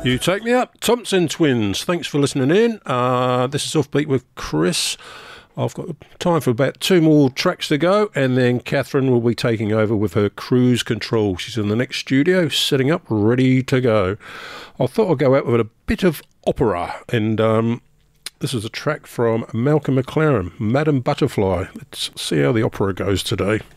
You Take Me Up, Thompson Twins. Thanks for listening in. This is Offbeat with Chris. I've got time for about 2 more tracks to go, and then Catherine will be taking over with her cruise control. She's in the next studio, setting up, ready to go. I thought I'd go out with a bit of opera, and this is a track from Malcolm McLaren, Madam Butterfly. Let's see how the opera goes today.